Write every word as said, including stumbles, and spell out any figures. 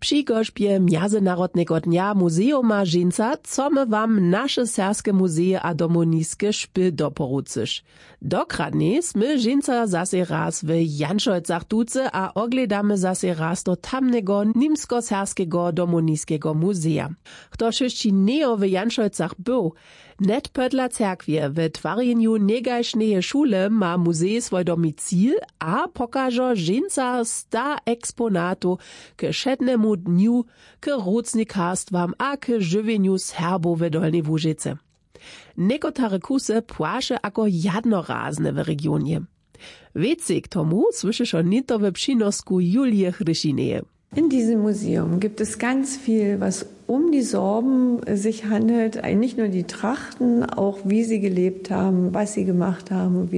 Při gožbje Mjazenarodnego dnia muzeuma Žinca chcemy wam nasze serskie muzeje a domoniske špil doporuczyć. Dokradnie smy Žinca zase raz w Janšojcach tuce a ogledamy zase raz do tamnego nimsko-serskiego domoniskiego muzea. Ktoś jeszcze nie w Janšojcach był, net pödla cerkwie w twarjenju negajšneje szule ma muzej swój domicil a pokażo Žinca sta eksponatu k šednemu dniu, k rucnikarstwam a k żywieniu Serbów w Dolnej Łużyce. Nekotare kusy płasze ako jednorazne w regionie. Więcej k tomu słyszysz o nitowe przynosku Julie Hryszineje. In diesem Museum gibt es ganz viel, was um die Sorben sich handelt. Nicht nur die Trachten, auch wie sie gelebt haben, was sie gemacht haben, wie